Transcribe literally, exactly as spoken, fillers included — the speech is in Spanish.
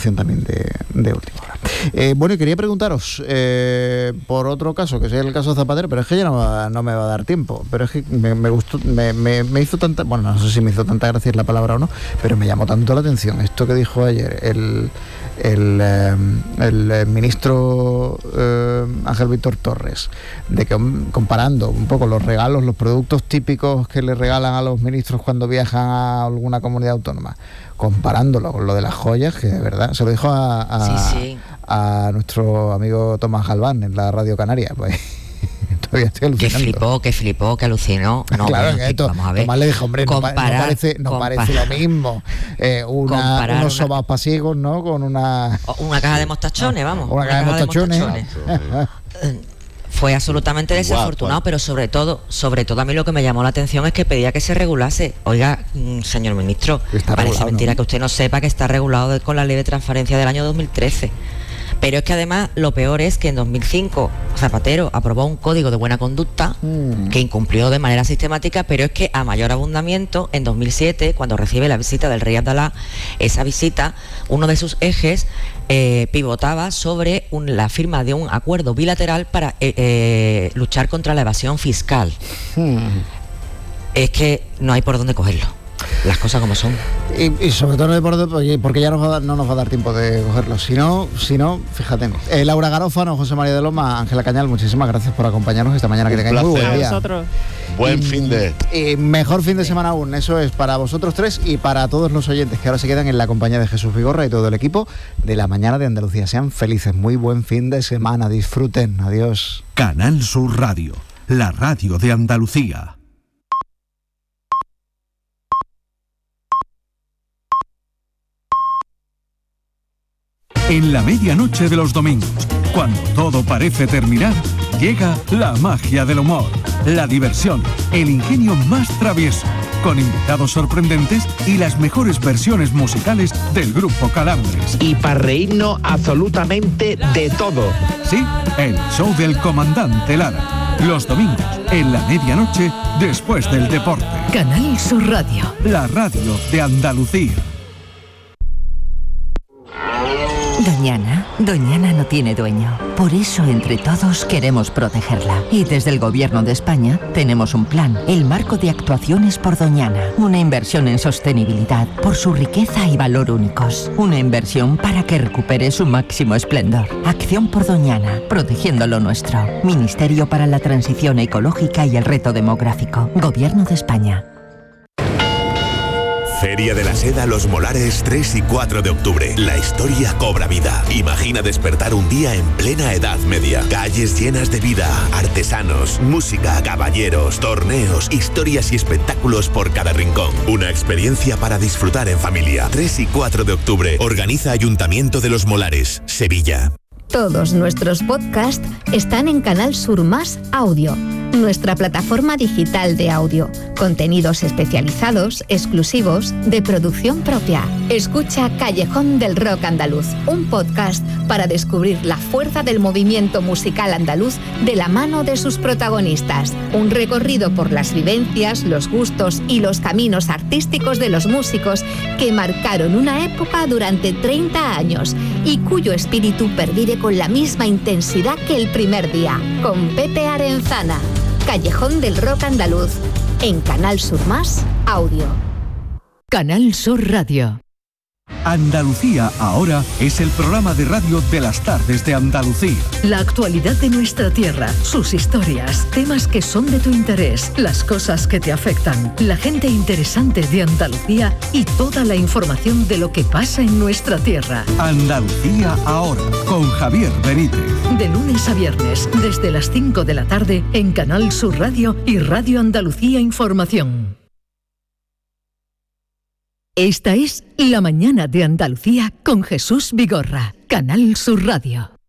información también de, de última hora. Eh, bueno, y quería preguntaros eh, por otro caso, que es el caso Zapatero, pero es que ya no, no me va a dar tiempo, pero es que me, me gustó, me, me, me hizo tanta, bueno, no sé si me hizo tanta gracia la palabra o no, pero me llamó tanto la atención esto que dijo ayer el, el, eh, el ministro eh, Ángel Víctor Torres, de que comparando un poco los regalos, los productos típicos que le regalan a los ministros cuando viajan a alguna comunidad autónoma, comparándolo con lo de las joyas, que de verdad, se lo dijo a, a, sí, sí. a nuestro amigo Tomás Galván en la Radio Canaria, pues todavía estoy alucinando. Que flipó, que flipó, que alucinó. No, claro, bueno, que esto, vamos a ver. Tomás le dijo, hombre, comparar, no, no, parece, no parece lo mismo eh, una, unos una... sobaos pasiegos, ¿no? Con una... Una caja de mostachones, vamos. Una, una caja, caja de mostachones. De mostachones. Fue absolutamente desafortunado, wow, pero sobre todo, sobre todo a mí lo que me llamó la atención es que pedía que se regulase. Oiga, señor ministro, está parece regulado, mentira, ¿no?, que usted no sepa que está regulado de, con la ley de transparencia del año dos mil trece. Pero es que además lo peor es que en dos mil cinco Zapatero aprobó un código de buena conducta mm. que incumplió de manera sistemática, pero es que a mayor abundamiento, en dos mil siete, cuando recibe la visita del rey Abdalá, esa visita, uno de sus ejes eh, pivotaba sobre un, la firma de un acuerdo bilateral para eh, eh, luchar contra la evasión fiscal. Mm. Es que no hay por dónde cogerlo. Las cosas como son. Y, y sobre todo porque ya nos va a dar, no nos va a dar tiempo de cogerlo. Si no, si no fíjate. Eh, Laura Garófano, José María de Loma, Ángela Cañal, muchísimas gracias por acompañarnos esta mañana. Un que tengáis muy buen día. Buen y, fin de... Y mejor fin de semana aún. Eso es para vosotros tres y para todos los oyentes que ahora se quedan en la compañía de Jesús Vigorra y todo el equipo de La Mañana de Andalucía. Sean felices. Muy buen fin de semana. Disfruten. Adiós. Canal Sur Radio, la radio de Andalucía. En la medianoche de los domingos, cuando todo parece terminar, llega la magia del humor, la diversión, el ingenio más travieso, con invitados sorprendentes y las mejores versiones musicales del grupo Calambres. Y para reírnos absolutamente de todo. Sí, el show del comandante Lara. Los domingos, en la medianoche, después del deporte. Canal Sur Radio. La radio de Andalucía. Doñana, Doñana no tiene dueño. Por eso entre todos queremos protegerla. Y desde el Gobierno de España tenemos un plan, el Marco de Actuaciones por Doñana. Una inversión en sostenibilidad por su riqueza y valor únicos. Una inversión para que recupere su máximo esplendor. Acción por Doñana, protegiendo lo nuestro. Ministerio para la Transición Ecológica y el Reto Demográfico. Gobierno de España. Feria de la Seda Los Molares tres y cuatro de octubre. La historia cobra vida. Imagina despertar un día en plena Edad Media. Calles llenas de vida, artesanos, música, caballeros, torneos, historias y espectáculos por cada rincón. Una experiencia para disfrutar en familia. tres y cuatro de octubre. Organiza Ayuntamiento de Los Molares, Sevilla. Todos nuestros podcasts están en Canal Sur Más Audio, nuestra plataforma digital de audio. Contenidos especializados, exclusivos, de producción propia. Escucha Callejón del Rock Andaluz, un podcast para descubrir la fuerza del movimiento musical andaluz de la mano de sus protagonistas. Un recorrido por las vivencias, los gustos y los caminos artísticos de los músicos que marcaron una época durante treinta años y cuyo espíritu pervive con la misma intensidad que el primer día. Con Pepe Arenzana. Callejón del Rock Andaluz, en Canal Sur Más Audio. Canal Sur Radio. Andalucía ahora es el programa de radio de las tardes de Andalucía. La actualidad de nuestra tierra, sus historias, temas que son de tu interés, las cosas que te afectan, la gente interesante de Andalucía y toda la información de lo que pasa en nuestra tierra. Andalucía ahora, con Javier Benítez. De lunes a viernes, desde las cinco de la tarde, en Canal Sur Radio y Radio Andalucía Información. Esta es La Mañana de Andalucía con Jesús Vigorra, Canal Sur Radio.